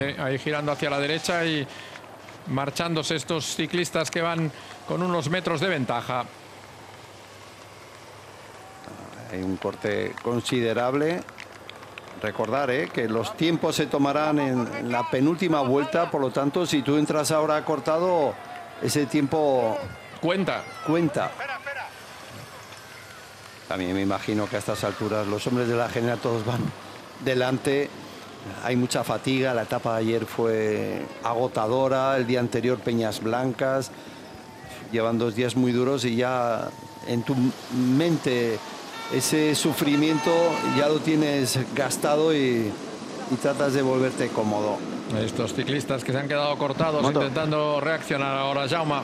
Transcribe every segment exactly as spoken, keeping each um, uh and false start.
Ahí girando hacia la derecha y marchándose estos ciclistas que van con unos metros de ventaja. Hay un corte considerable. Recordar eh, que los tiempos se tomarán en, en la penúltima vuelta, por lo tanto, si tú entras ahora cortado, ese tiempo cuenta. cuenta. También me imagino que a estas alturas los hombres de la general todos van delante. Hay mucha fatiga, la etapa de ayer fue agotadora, el día anterior Peñas Blancas, llevan dos días muy duros y ya en tu mente ese sufrimiento ya lo tienes gastado y, y tratas de volverte cómodo. Estos ciclistas que se han quedado cortados Moto. intentando reaccionar ahora, Jaume.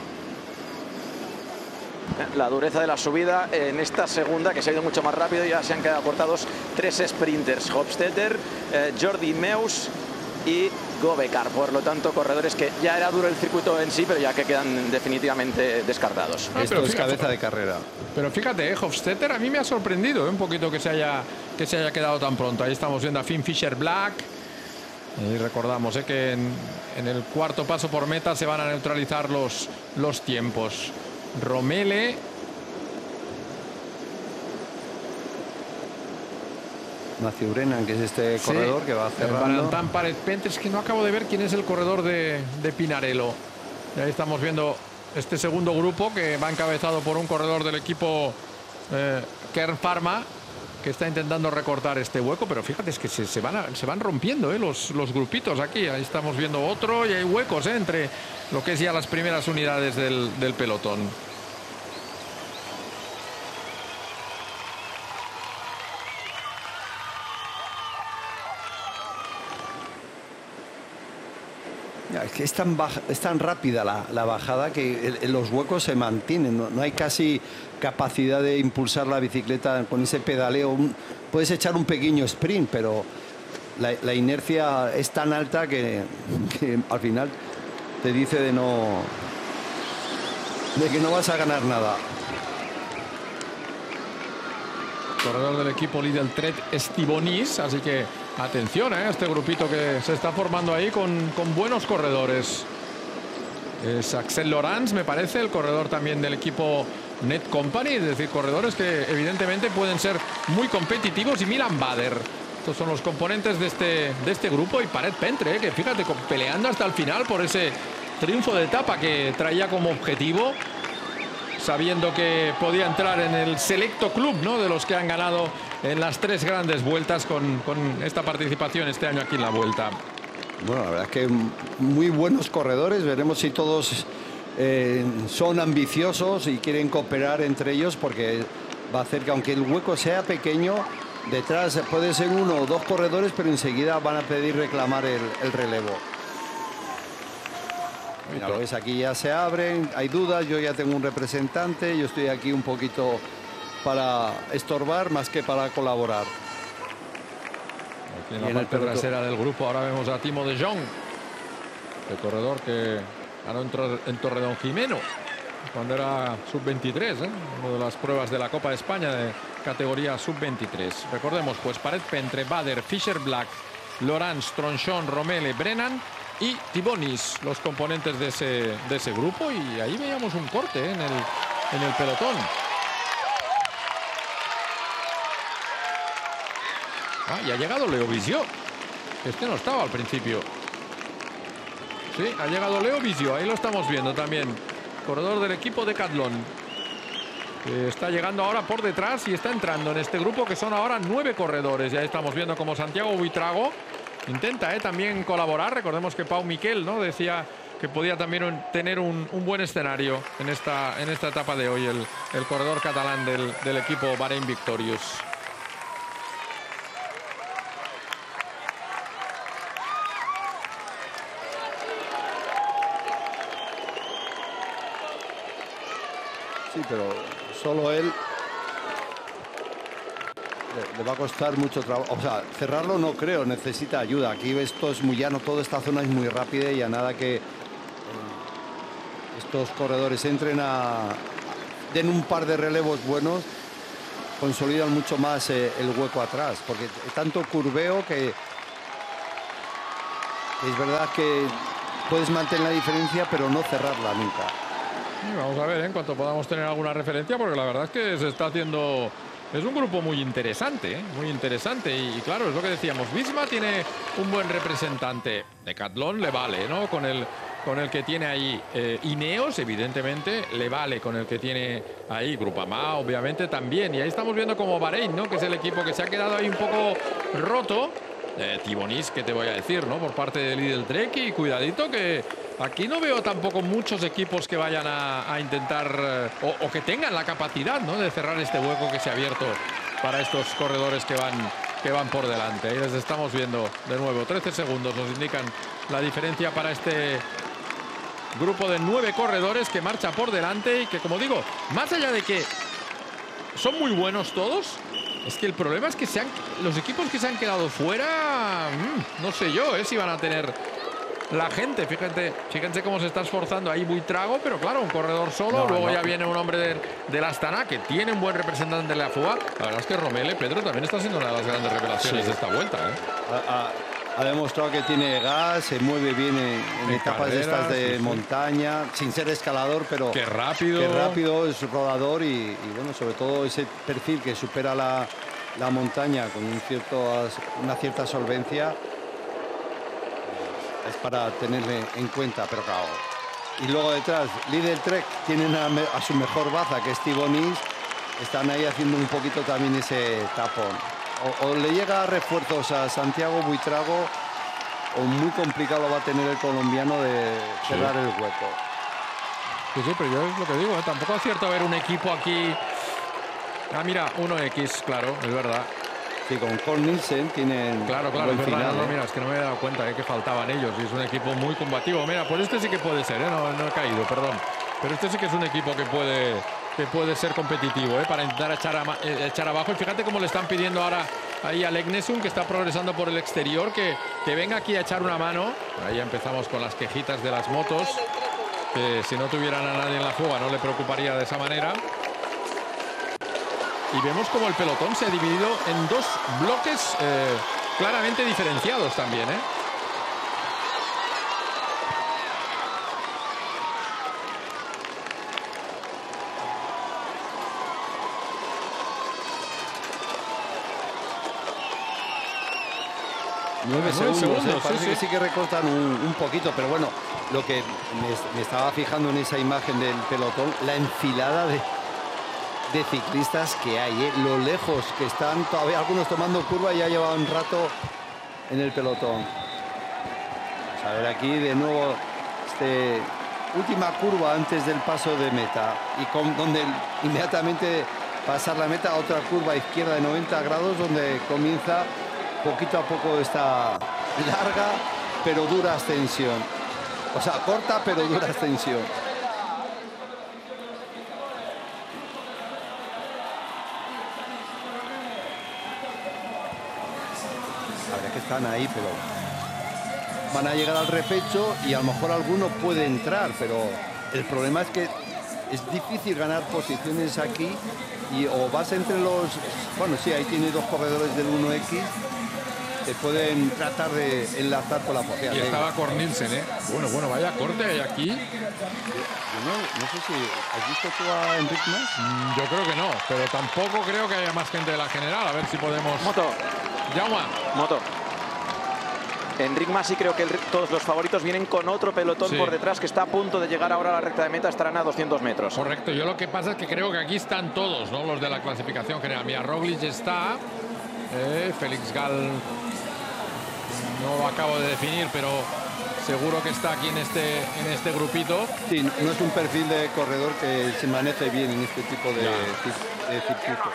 La dureza de la subida en esta segunda, que se ha ido mucho más rápido, ya se han quedado cortados tres sprinters, Hofstetter, eh, Jordi Meus y Gobekar. Por lo tanto, corredores que ya era duro el circuito en sí, pero ya que quedan definitivamente descartados. Ah, Esto es fíjate, cabeza de carrera. Pero fíjate, eh, Hofstetter a mí me ha sorprendido eh, un poquito que se, haya, que se haya quedado tan pronto. Ahí estamos viendo a Finn Fisher Black. Y recordamos eh, que en, en el cuarto paso por meta se van a neutralizar los, los tiempos. Romele. Matthew Brennan, que es este sí, corredor que va cerrando. Tampere Pentre, es que no acabo de ver quién es el corredor de, de Pinarello. Y ahí estamos viendo este segundo grupo que va encabezado por un corredor del equipo eh, Kern Pharma, que está intentando recortar este hueco, pero fíjate, es que se, se, van, a, se van rompiendo eh, los, los grupitos aquí. Ahí estamos viendo otro y hay huecos eh, entre lo que es ya las primeras unidades del, del pelotón. Es que es tan, baja, es tan rápida la, la bajada que el, el, los huecos se mantienen. No, no hay casi capacidad de impulsar la bicicleta con ese pedaleo. Un, puedes echar un pequeño sprint, pero la, la inercia es tan alta que, que al final te dice de no de que no vas a ganar nada. Corredor del equipo Lidl Trek Estibonis, así que atención a eh, este grupito que se está formando ahí con, con buenos corredores. Es Axel Laurens, me parece, el corredor también del equipo Net Company, es decir, corredores que evidentemente pueden ser muy competitivos. Y Milan Bader, estos son los componentes de este, de este grupo. Y Pareth Pentre, eh, que fíjate, peleando hasta el final por ese triunfo de etapa que traía como objetivo, sabiendo que podía entrar en el selecto club, ¿no?, de los que han ganado en las tres grandes vueltas con, con esta participación este año aquí en la Vuelta. Bueno, la verdad es que muy buenos corredores. Veremos si todos eh, son ambiciosos y quieren cooperar entre ellos, porque va a hacer que, aunque el hueco sea pequeño, detrás puede ser uno o dos corredores, pero enseguida van a pedir reclamar el, el relevo. Mira, lo ves, aquí ya se abren, hay dudas, yo ya tengo un representante, yo estoy aquí un poquito para estorbar más que para colaborar. Aquí en la parte trasera del grupo ahora vemos a Timo de Jong, el corredor que ganó en Torredón Jimeno cuando era sub veintitrés, ¿eh? Una de las pruebas de la Copa de España de categoría sub veintitrés. Recordemos, pues, Pareth Pentre, Bader, Fisher Black, Laurens, Tronchon, Romele, Brennan y Tibonis, los componentes de ese, de ese grupo. Y ahí veíamos un corte ¿eh? en, el, en el pelotón. Ah, y ha llegado Leo Visio. Este no estaba al principio. Sí, ha llegado Leo Visio. Ahí lo estamos viendo también. Corredor del equipo Decathlon. Que está llegando ahora por detrás y está entrando en este grupo, que son ahora nueve corredores. Ya estamos viendo como Santiago Buitrago intenta eh, también colaborar. Recordemos que Pau Miquel, ¿no?, decía que podía también un, tener un, un buen escenario en esta, en esta etapa de hoy, el, el corredor catalán del, del equipo Bahrein Victorious. Sí, pero solo él le, le va a costar mucho trabajo. O sea, cerrarlo no creo, necesita ayuda. Aquí esto es muy llano, toda esta zona es muy rápida y a nada que eh, estos corredores entren a den un par de relevos buenos, consolidan mucho más eh, el hueco atrás, porque tanto curveo que Es verdad que puedes mantener la diferencia, pero no cerrarla nunca. Y vamos a ver, ¿eh? En cuanto podamos tener alguna referencia, porque la verdad es que se está haciendo... Es un grupo muy interesante, ¿eh? Muy interesante. Y, y claro, es lo que decíamos. Visma tiene un buen representante. Decathlon le vale, ¿no? Con el, con el que tiene ahí eh, Ineos, evidentemente, le vale con el que tiene ahí Groupama, obviamente también. Y ahí estamos viendo como Bahrein, ¿no? Que es el equipo que se ha quedado ahí un poco roto. Eh, Tibonis, que te voy a decir, ¿no? Por parte de Lidl Trek. Y cuidadito que aquí no veo tampoco muchos equipos que vayan a, a intentar eh, o, o que tengan la capacidad, ¿no? De cerrar este hueco que se ha abierto para estos corredores que van, que van por delante. Ahí les estamos viendo de nuevo. trece segundos nos indican la diferencia para este grupo de nueve corredores que marcha por delante y que, como digo, más allá de que son muy buenos todos, es que el problema es que se han, los equipos que se han quedado fuera, mmm, no sé yo, ¿eh? Si van a tener la gente. Fíjense, fíjense cómo se está esforzando ahí Buitrago, pero claro, un corredor solo. No, luego no. ya viene un hombre de, del Astana que tiene un buen representante de la F U A. La verdad es que Romele, Pedro, también está siendo una de las grandes revelaciones Sí. de esta vuelta, ¿eh? Ha, ha- ha demostrado que tiene gas, se mueve bien en, en En etapas de carreras, estas de sí, sí. montaña, sin ser escalador, pero Qué rápido. que rápido, es rodador y, y bueno, sobre todo ese perfil que supera la, la montaña con un cierto, una cierta solvencia, es para tenerle en cuenta, pero claro. Y luego detrás, Lidl Trek tienen a, me- a su mejor baza, que es Tibonis, están ahí haciendo un poquito también ese tapón. O, o le llega refuerzos a Santiago Buitrago, o muy complicado lo va a tener el colombiano de cerrar el hueco. Sí, sí, pero yo es lo que digo, ¿eh? Tampoco acierto a ver un equipo aquí. Ah, mira, uno equis, claro, es verdad. Sí, con Cole Nielsen tienen Claro, claro, buen es verdad. final, No, no, ¿eh? mira, es que no me he dado cuenta, ¿eh? Que faltaban ellos y es un equipo muy combativo. Mira, pues este sí que puede ser, ¿eh? No, no he caído, perdón. Pero este sí que es un equipo que puede, que puede ser competitivo, ¿eh? Para intentar echar, a, eh, echar abajo. Y fíjate cómo le están pidiendo ahora ahí a Legnesum, que está progresando por el exterior, que, que venga aquí a echar una mano. Ahí ya empezamos con las quejitas de las motos, que si no tuvieran a nadie en la fuga no le preocuparía de esa manera. Y vemos como el pelotón se ha dividido en dos bloques eh, claramente diferenciados también, ¿eh? Nueve Nueve segundos, segundos, ¿eh? Parece sí, que sí. sí que recortan un, un poquito, pero bueno, lo que me, me estaba fijando en esa imagen del pelotón, la enfilada de, de ciclistas que hay, ¿eh? Lo lejos que están todavía algunos tomando curva y ya llevan un rato en el pelotón. Vamos a ver aquí de nuevo este última curva antes del paso de meta y con, donde inmediatamente pasar la meta, otra curva izquierda de noventa grados donde comienza poquito a poco esta larga pero dura ascensión. O sea, corta pero dura ascensión. La verdad que están ahí, pero van a llegar al repecho y a lo mejor alguno puede entrar, pero el problema es que es difícil ganar posiciones aquí y o vas entre los... Bueno, sí, ahí tiene dos corredores del uno equis que pueden tratar de enlazar con la posición. Y estaba Cornilsen, ¿eh? Bueno, bueno, vaya corte hay aquí. Yo no, no sé si... ¿Has visto tú a Enric Mas? Mm, Yo creo que no, pero tampoco creo que haya más gente de la general. A ver si podemos... Moto, Jaume. moto. Enric Mas, sí creo que el- todos los favoritos vienen con otro pelotón Sí. por detrás que está a punto de llegar ahora a la recta de meta, estarán a doscientos metros. Correcto, yo lo que pasa es que creo que aquí están todos, ¿no? Los de la clasificación general. Mira, Roglic está, eh, Félix Gal no lo acabo de definir, pero seguro que está aquí en este, en este grupito. Sí, no es un perfil de corredor que se maneje bien en este tipo de, Ya. ci- de circuitos.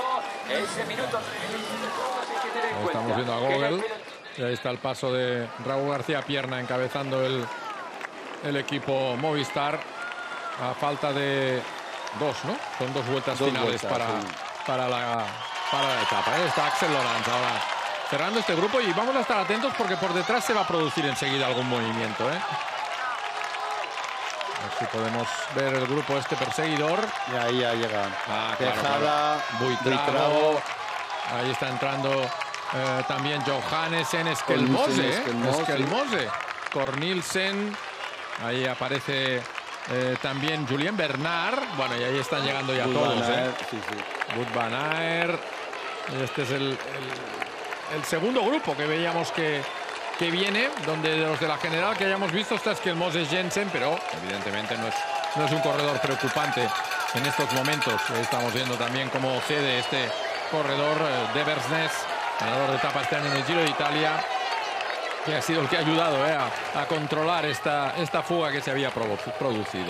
Ahí estamos viendo a Gogel. Y ahí está el paso de Raúl García Pierna encabezando el, el equipo Movistar. A falta de dos, ¿no? Son dos vueltas Dos finales vueltas, para, sí. para, la, para la etapa. Ahí está Axel Lorenz ahora cerrando este grupo y vamos a estar atentos porque por detrás se va a producir enseguida algún movimiento, ¿eh? A ver si podemos ver el grupo este perseguidor. Y ahí ya llega Ah, claro, Tejada, claro. Buitrago. Buitrago. Ahí está entrando eh, también Johannesen, Skelmose, eh, Skelmose, Skelmose, Cornilsen, ahí aparece eh, también Julien Bernard, bueno, y ahí están llegando ya Wout todos, van Aert, eh. sí, sí. Wout van Aert. Este es el, el, el segundo grupo que veíamos que, que viene, donde de los de la general que hayamos visto está Skelmose Jensen, pero evidentemente no es, no es un corredor preocupante en estos momentos. Estamos viendo también cómo cede este corredor eh, de Bersnes, ganador de etapa este año en el Giro de Italia, que ha sido el que ha ayudado eh, a, a controlar esta, esta fuga que se había produ producido.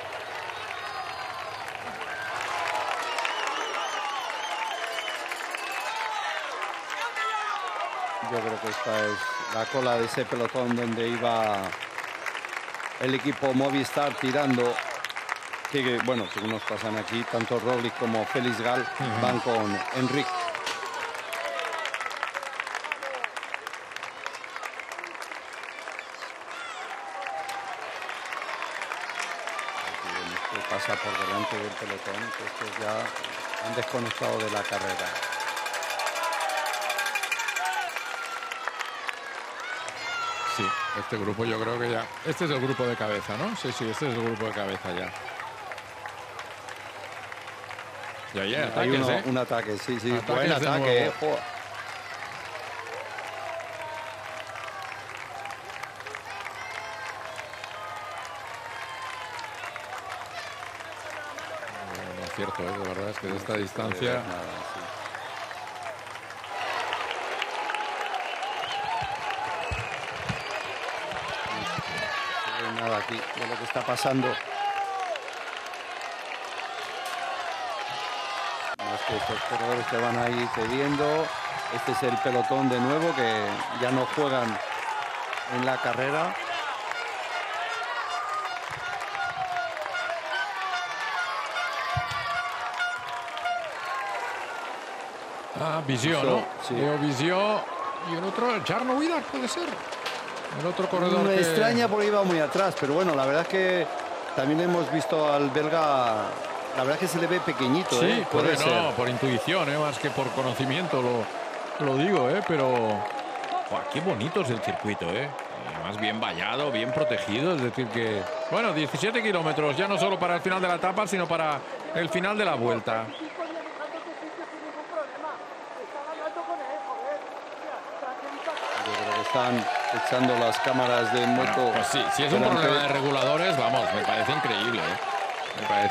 Yo creo que esta es la cola de ese pelotón donde iba el equipo Movistar tirando. Que, bueno, según nos pasan aquí, tanto Roglic como Félix Gal uh-huh. van con Enric. Que pasa por delante del pelotón, que estos ya han desconectado de la carrera. Sí, este grupo yo creo que ya... Este es el grupo de cabeza, ¿no? Sí, sí, este es el grupo de cabeza ya. Y ahí hay ataques, hay uno, ¿eh? Un ataque, sí, sí. Ataques Buen ataque, eh. No es cierto, ¿eh? De verdad es que de esta distancia... Nada, sí. Nada aquí de lo que está pasando. Más que estos corredores que van ahí cediendo. Este es el pelotón de nuevo que ya no juegan en la carrera. Ah, Visió, ¿no? Sí. Leo Visió y el otro, Jarno Widar, puede ser. El otro corredor Me que... extraña porque iba muy atrás, pero bueno, la verdad es que también hemos visto al belga, la verdad es que se le ve pequeñito, sí, ¿eh? Puede por, ser. no, por intuición, ¿eh? Más que por conocimiento, lo, lo digo, ¿eh? Pero... Buah, qué bonito es el circuito, ¿eh? Además bien vallado, bien protegido, es decir que... Bueno, diecisiete kilómetros, ya no solo para el final de la etapa, sino para el final de la vuelta. Yo creo que están echando las cámaras de moto. Bueno, pues sí, si es un problema de reguladores, vamos, me parece increíble, ¿eh? Me parece